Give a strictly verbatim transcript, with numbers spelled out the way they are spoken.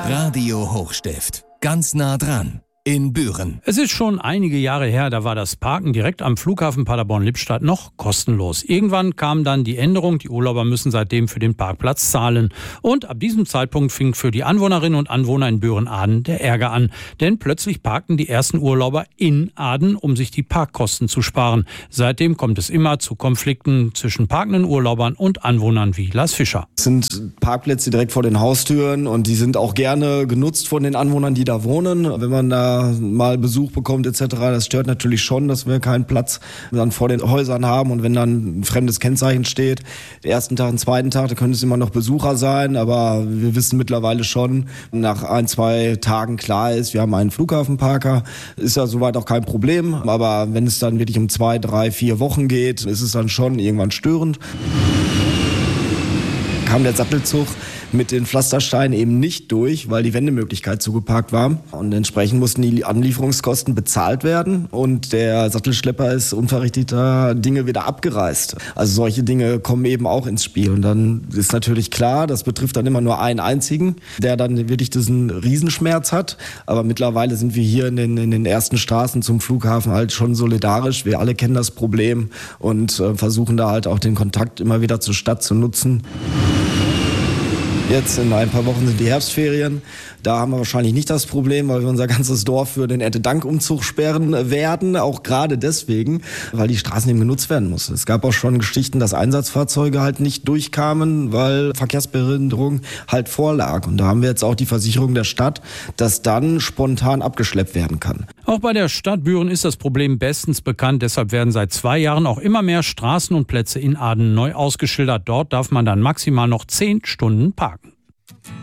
Radio Hochstift. Ganz nah dran. In Büren. Es ist schon einige Jahre her, da war das Parken direkt am Flughafen Paderborn-Lippstadt noch kostenlos. Irgendwann kam dann die Änderung, die Urlauber müssen seitdem für den Parkplatz zahlen. Und ab diesem Zeitpunkt fing für die Anwohnerinnen und Anwohner in Büren-Aden der Ärger an. Denn plötzlich parkten die ersten Urlauber in Aden, um sich die Parkkosten zu sparen. Seitdem kommt es immer zu Konflikten zwischen parkenden Urlaubern und Anwohnern wie Lars Fischer. Es sind Parkplätze direkt vor den Haustüren und die sind auch gerne genutzt von den Anwohnern, die da wohnen. Wenn man da mal Besuch bekommt et cetera. Das stört natürlich schon, dass wir keinen Platz dann vor den Häusern haben und wenn dann ein fremdes Kennzeichen steht, den ersten Tag, den zweiten Tag, da können es immer noch Besucher sein, aber wir wissen mittlerweile schon, nach ein, zwei Tagen klar ist, wir haben einen Flughafenparker, ist ja soweit auch kein Problem, aber wenn es dann wirklich um zwei, drei, vier Wochen geht, ist es dann schon irgendwann störend. Kam der Sattelzug mit den Pflastersteinen eben nicht durch, weil die Wendemöglichkeit zugeparkt war. Und entsprechend mussten die Anlieferungskosten bezahlt werden. Und der Sattelschlepper ist unverrichteter Dinge wieder abgereist. Also solche Dinge kommen eben auch ins Spiel. Und dann ist natürlich klar, das betrifft dann immer nur einen einzigen, der dann wirklich diesen Riesenschmerz hat. Aber mittlerweile sind wir hier in den, in den ersten Straßen zum Flughafen halt schon solidarisch. Wir alle kennen das Problem und äh, versuchen da halt auch den Kontakt immer wieder zur Stadt zu nutzen. Jetzt in ein paar Wochen sind die Herbstferien. Da haben wir wahrscheinlich nicht das Problem, weil wir unser ganzes Dorf für den Erntedankumzug sperren werden. Auch gerade deswegen, weil die Straßen eben genutzt werden mussten. Es gab auch schon Geschichten, dass Einsatzfahrzeuge halt nicht durchkamen, weil Verkehrsbehinderung halt vorlag. Und da haben wir jetzt auch die Versicherung der Stadt, dass dann spontan abgeschleppt werden kann. Auch bei der Stadt Büren ist das Problem bestens bekannt. Deshalb werden seit zwei Jahren auch immer mehr Straßen und Plätze in Aden neu ausgeschildert. Dort darf man dann maximal noch zehn Stunden parken.